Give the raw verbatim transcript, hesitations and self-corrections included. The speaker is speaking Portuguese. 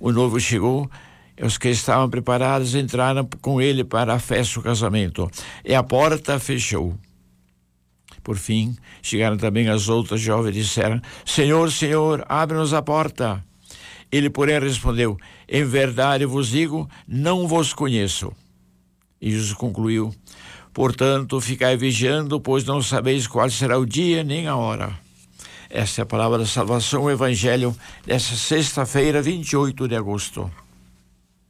O noivo chegou, e os que estavam preparados entraram com ele para a festa do casamento, e a porta fechou. Por fim, chegaram também as outras jovens e disseram: Senhor, Senhor, abre-nos a porta. Ele, porém, respondeu: em verdade vos digo, não vos conheço. E Jesus concluiu: portanto, ficai vigiando, pois não sabeis qual será o dia nem a hora. Esta é a palavra da salvação, o evangelho dessa sexta-feira, vinte e oito de agosto.